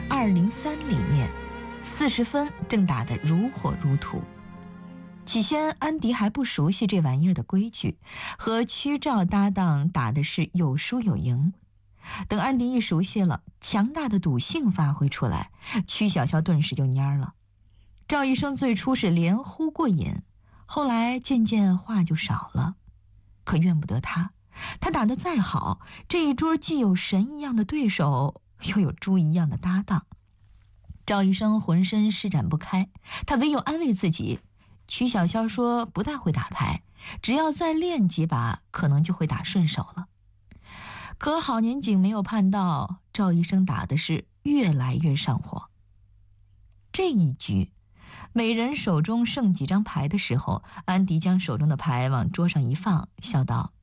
2203里面，40分正打得如火如荼。起先安迪还不熟悉这玩意儿的规矩，和屈赵搭档打的是有输有赢。等安迪一熟悉了，强大的赌性发挥出来，屈小萧顿时就蔫了。赵医生最初是连呼过瘾，后来渐渐话就少了。可怨不得他打得再好，这一桌既有神一样的对手，又有猪一样的搭档。赵医生浑身施展不开，他唯有安慰自己，曲小萧说不大会打牌，只要再练几把，可能就会打顺手了。可好年景没有盼到，赵医生打的是越来越上火。这一局，每人手中剩几张牌的时候，安迪将手中的牌往桌上一放，笑道：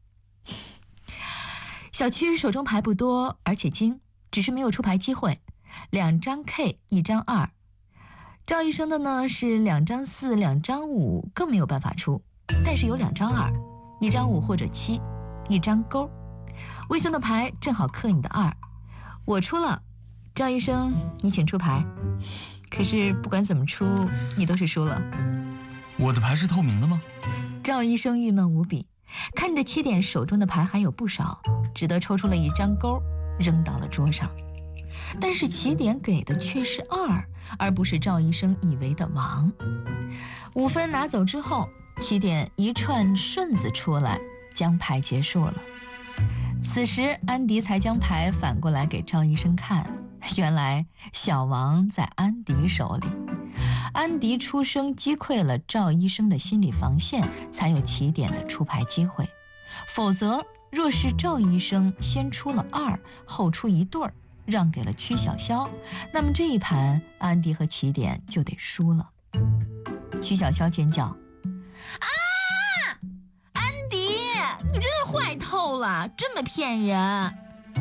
小区手中牌不多，而且精，只是没有出牌机会，2张 K， 1张2。赵医生的呢是2张4， 2张5，更没有办法出，但是有2张2， 1张5或者7， 1张勾。魏兄的牌正好克你的2，我出了，赵医生你请出牌。可是不管怎么出，你都是输了。 我的牌是透明的吗？ 赵医生郁闷无比，看着起点手中的牌还有不少，只得抽出了1张勾，扔到了桌上。但是起点给的却是2，而不是赵医生以为的王。5分拿走之后，起点一串顺子出来，将牌结束了。此时安迪才将牌反过来给赵医生看，原来小王在安迪手里。安迪出声击溃了赵医生的心理防线，才有起点的出牌机会。否则若是赵医生先出了2，后出1对儿，让给了曲小萧，那么这一盘安迪和起点就得输了。曲小萧尖叫：啊！安迪，你真是坏透了，这么骗人！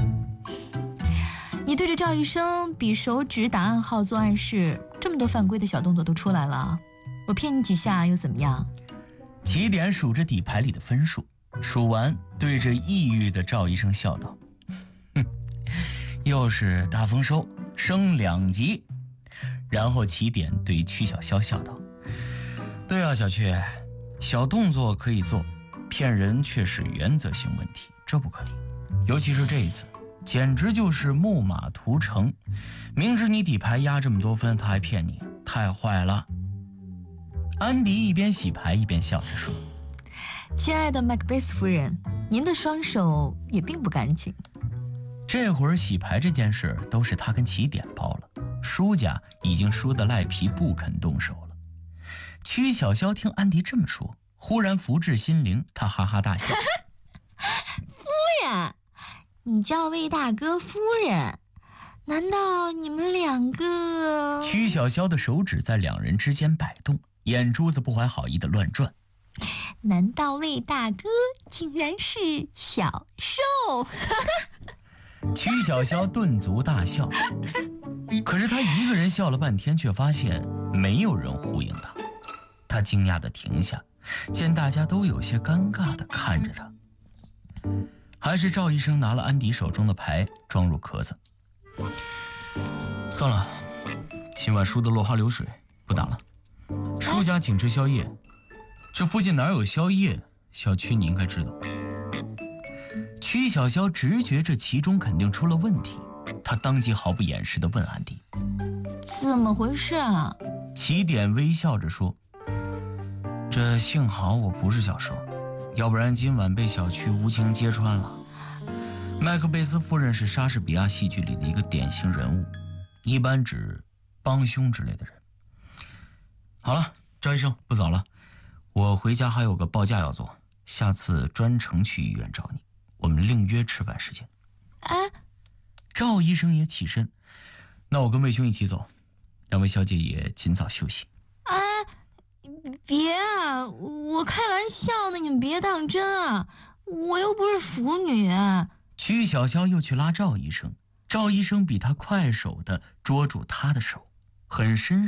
你对着赵医生比手指打暗号做暗示，这么多犯规的小动作都出来了，我骗你几下又怎么样？ 起点数着底牌里的分数，数完对着抑郁的赵医生笑道：哼，又是大丰收，升2级。然后起点对曲小萧笑道：对啊，小曲，小动作可以做，骗人却是原则性问题，这不可以。尤其是这一次，简直就是木马屠城，明知你底牌压这么多分，他还骗你，太坏了。安迪一边洗牌一边笑着说： 亲爱的麦克贝斯夫人，您的双手也并不干净。 这会儿洗牌这件事都是他跟起点包了，输家已经输得赖皮不肯动手了。曲小萧听安迪这么说，忽然福至心灵，他哈哈大笑： 夫人，你叫魏大哥夫人，难道你们2个…… 曲小萧的手指在2人之间摆动，眼珠子不怀好意的乱转。 难道魏大哥竟然是小受？ 曲小萧顿足大笑，可是他一个人笑了半天，却发现没有人呼应他。他惊讶地停下，见大家都有些尴尬地看着他。还是赵医生拿了安迪手中的牌装入壳子。算了，今晚输得落花流水，不打了。输家请吃宵夜。这附近哪有宵夜？小区你应该知道。曲小萧直觉这其中肯定出了问题，他当即毫不掩饰地问安迪： 怎么回事啊？ 起点微笑着说：这幸好我不是小受，要不然今晚被小区无情揭穿了。麦克贝斯夫人是莎士比亚戏剧里的一个典型人物，一般指帮凶之类的人。好了，赵医生，不早了，我回家还有个报价要做，下次专程去医院找你，我们另约吃饭时间。赵医生也起身：那我跟魏兄一起走，让魏小姐也尽早休息。 别啊，我开玩笑呢，你们别当真啊，我又不是腐女。 曲小萧又去拉赵医生，赵医生比他快手地捉住他的手，很绅